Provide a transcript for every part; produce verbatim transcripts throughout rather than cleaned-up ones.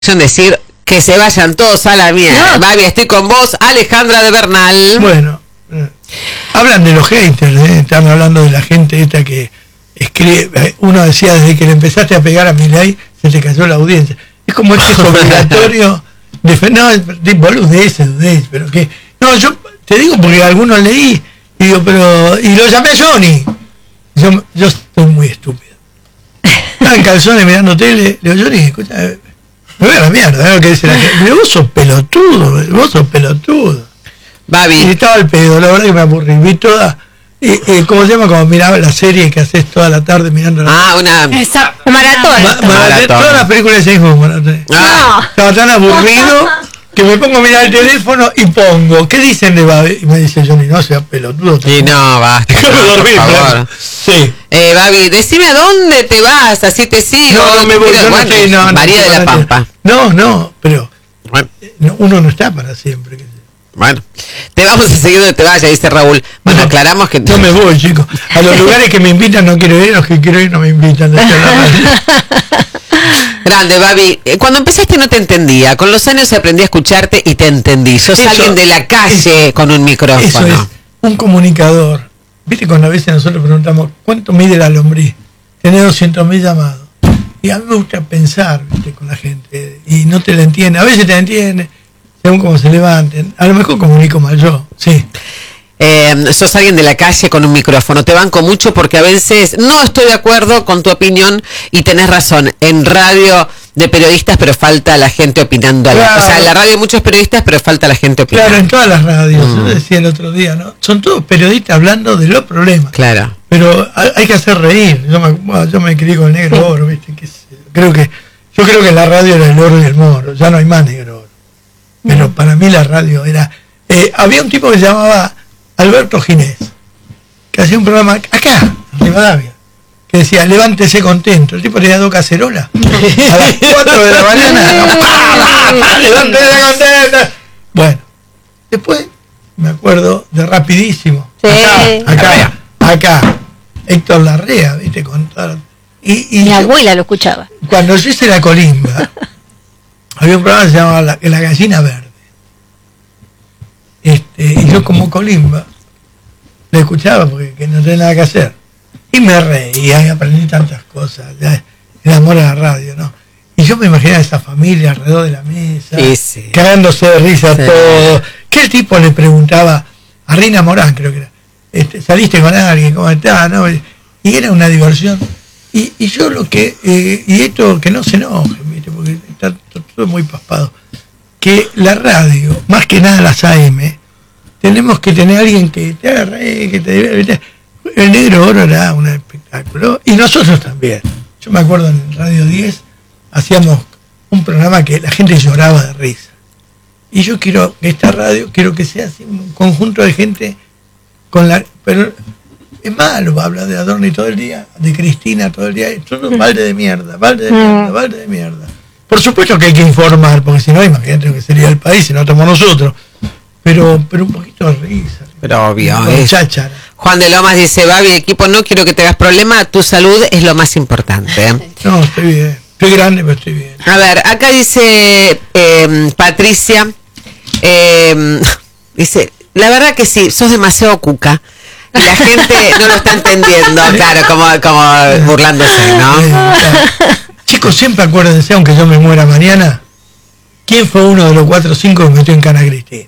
decir que se vayan todos a la mierda. No. Babi, estoy con vos, Alejandra de Bernal. Bueno, eh, hablan de los haters, ¿eh? Están hablando de la gente esta que escribe. Uno decía, desde que le empezaste a pegar a Milei, se te cayó la audiencia. Es como este es obligatorio. De, no, de boludez, boludez, pero que. No, yo te digo porque algunos leí y digo, pero. Y lo llamé a Johnny. Yo, yo estoy muy estúpido. Estaba en calzones mirando tele, le digo, Johnny, escucha. Me voy a la mierda, ¿no? Que dice la gente. Vos sos pelotudo, vos sos pelotudo. Babi. Y estaba el pedo, la verdad que me aburrí. Vi toda. Eh, eh, ¿Cómo se llama? Como miraba la serie que haces toda la tarde mirando la. Ah, una. Esa maratón. Ma, maratón. Todas las películas de James Bond, maratón. Ah. Estaba tan aburrido que me pongo a mirar el teléfono y pongo. ¿Qué dicen de Babi? Y me dice Johnny, no sea pelotudo. Y no, basta. Déjame no, dormir, por favor. Sí. Eh, Babi, decime a dónde te vas, así te sigo. No, no me voy, Pero, yo bueno, no estoy, no, María no, de la no, Pampa. No, no, pero Bueno. no, uno no está para siempre. Bueno, te vamos a seguir donde te vaya, dice Raúl. Bueno, no, aclaramos que... No me voy, chicos. A los lugares que me invitan no quiero ir, los que quiero ir no me invitan. Grande, Babi. Cuando empezaste no te entendía. Con los años aprendí a escucharte y te entendí. Sos eso, alguien de la calle es, con un micrófono. Eso es, un comunicador. Viste, cuando a veces nosotros preguntamos, ¿cuánto mide la lombriz? Tiene doscientos mil llamados. Y a mí me gusta pensar, viste, con la gente. Y no te la entiende. A veces te la entiende, según cómo se levanten. A lo mejor comunico mal yo, sí. Eh, sos alguien de la calle con un micrófono. Te banco mucho porque a veces no estoy de acuerdo con tu opinión y tenés razón. En radio de periodistas, pero falta la gente opinando. A la, claro. O sea, en la radio hay muchos periodistas, pero falta la gente opinando. Claro, en todas las radios. Mm. Yo decía el otro día, ¿no? Son todos periodistas hablando de los problemas. Claro. Pero hay, hay que hacer reír. Yo me, bueno, yo me crié con el negro oro, ¿viste? Que creo que, yo creo que en la radio era el oro y el moro. Ya no hay más negro oro. Pero mm. para mí la radio era... Eh, había un tipo que se llamaba Alberto Ginés, que hacía un programa acá, en Rivadavia, que decía, levántese contento. El tipo tenía dos cacerolas. A las cuatro de la mañana, levántese contento. Bueno, después me acuerdo de Rapidísimo. Sí. Acá, acá, acá, Héctor Larrea, viste, contar. Y, y mi yo, abuela lo escuchaba. Cuando yo hice la colimba, había un programa que se llamaba La, la Gallina Verde. Este, y yo como colimba le escuchaba porque que no tenía nada que hacer y me reía y aprendí tantas cosas, ya, el amor a la radio, ¿no? Y yo me imaginaba esa familia alrededor de la mesa, sí, sí. cagándose de risa sí. todo, que el tipo le preguntaba a Rina Morán, creo que era, este, saliste con alguien, ¿cómo estás? ¿No? Y era una diversión y, y yo lo que eh, y esto que no se enoje, ¿viste? Porque está todo muy paspado, que la radio, más que nada las A M, tenemos que tener a alguien que te haga reír, que te... El Negro Oro era un espectáculo, y nosotros también. Yo me acuerdo en Radio diez, hacíamos un programa que la gente lloraba de risa. Y yo quiero que esta radio, quiero que sea así, un conjunto de gente con la... Pero es malo, habla de Adorni todo el día, de Cristina todo el día, todo un balde de mierda, balde de mierda, balde de mierda. Por supuesto que hay que informar, porque si no, imagínate lo que sería el país si no estamos nosotros. Pero pero un poquito de risa. Pero obvio. Es. Juan de Lomas dice, Babi, equipo, no quiero que te hagas problema, tu salud es lo más importante. No, estoy bien. Estoy grande, pero estoy bien. A ver, acá dice eh, Patricia, eh, dice, la verdad que sí, sos demasiado cuca. Y la gente no lo está entendiendo, claro, como, como burlándose, ¿no? Chicos, siempre acuérdense, aunque yo me muera mañana, ¿quién fue uno de los cuatro o cinco que metió en Cana Cristina?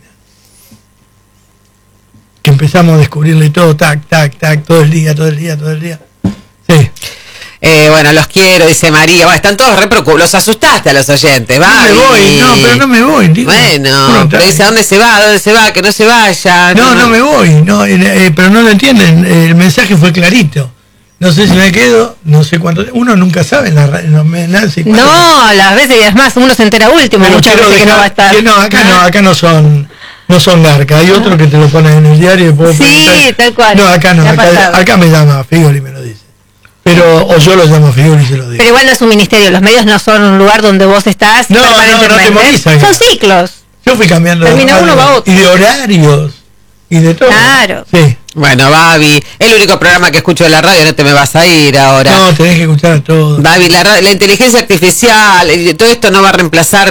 Que empezamos a descubrirle todo, tac, tac, tac, todo el día, todo el día, todo el día. Sí. Eh, bueno, los quiero, dice María. Bueno, están todos re preocupados. Los asustaste a los oyentes, va. No me voy, no, pero no me voy. Digo, bueno, pero dice, ¿a dónde se va? ¿A dónde se va? Que no se vaya. No, no, no me voy, no, eh, pero no lo entienden. El mensaje fue clarito. No sé si me quedo, no sé cuánto. Uno nunca sabe en la radio. No, no, las veces, y es más, uno se entera último. Pero muchas veces dejar, que no va a estar. Que no, acá ¿Ah? no, acá no son. No son garcas, hay otros que te lo ponen en el diario y puedo sí, preguntar. Tal cual. No, acá no, acá, acá me llama Figoli y me lo dice. Pero, o yo lo llamo Figoli y se lo digo. Pero igual no es un ministerio, los medios no son un lugar donde vos estás no, permanentemente. No, no te morizan. Son ciclos. Yo fui cambiando Termina de uno, va otro. Y de horarios, y de todo. Claro. Sí. Bueno, Babi, el único programa que escucho de la radio, no te me vas a ir ahora. No, tenés que escuchar a todos. Babi, la, la inteligencia artificial, todo esto no va a reemplazar